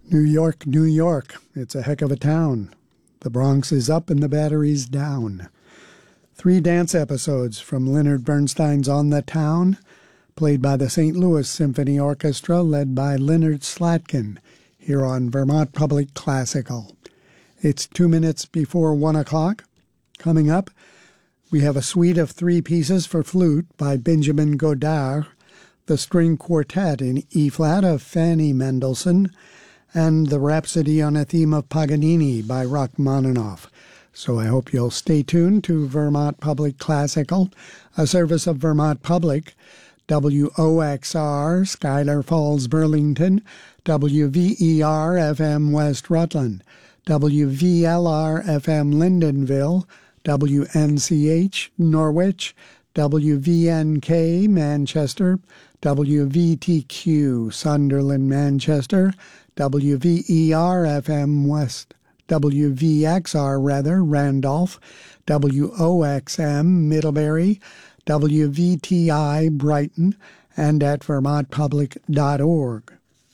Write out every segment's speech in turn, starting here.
New York, New York, it's a heck of a town. The Bronx is up and the Battery's down. 3 dance episodes from Leonard Bernstein's On the Town, played by the St. Louis Symphony Orchestra, led by Leonard Slatkin, here on Vermont Public Classical. It's 2 minutes before 1 o'clock. Coming up, we have a suite of 3 pieces for flute by Benjamin Godard, the string quartet in E-flat of Fanny Mendelssohn, and the Rhapsody on a Theme of Paganini by Rachmaninoff. So I hope you'll stay tuned to Vermont Public Classical, a service of Vermont Public, WOXR, Schuyler Falls, Burlington, WVER-FM West Rutland, WVLR-FM Lyndonville, WNCH Norwich, WVNK Manchester, WVTQ Sunderland, Manchester, WVER-FM West, WVXR Randolph, WOXM Middlebury, WVTI Brighton, and at vermontpublic.org.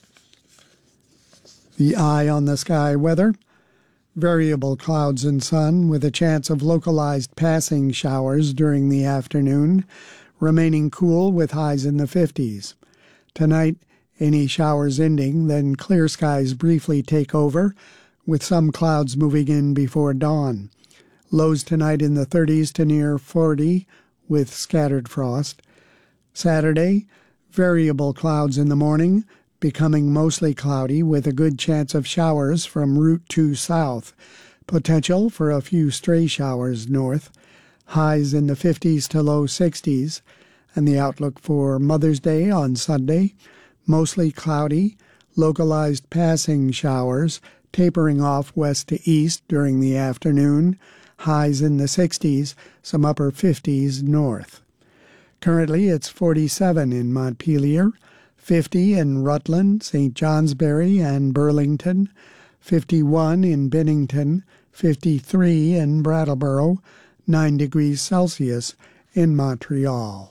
The eye on the sky weather: variable clouds and sun with a chance of localized passing showers during the afternoon, remaining cool with highs in the 50s. Tonight, any showers ending, then clear skies briefly take over, with some clouds moving in before dawn. Lows tonight in the 30s to near 40, with scattered frost. Saturday, variable clouds in the morning, becoming mostly cloudy with a good chance of showers from Route 2 south. Potential for a few stray showers north. Highs in the 50s to low 60s. And the outlook for Mother's Day on Sunday: mostly cloudy, localized passing showers, tapering off west to east during the afternoon, highs in the 60s, some upper 50s north. Currently it's 47 in Montpelier, 50 in Rutland, St. Johnsbury, and Burlington, 51 in Bennington, 53 in Brattleboro, 9 degrees Celsius in Montreal.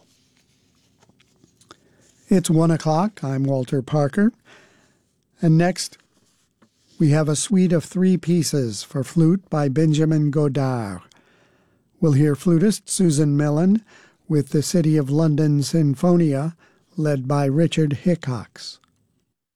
It's 1 o'clock. I'm Walter Parker. And next, we have a suite of 3 pieces for flute by Benjamin Godard. We'll hear flutist Susan Millen with the City of London Sinfonia, led by Richard Hickox.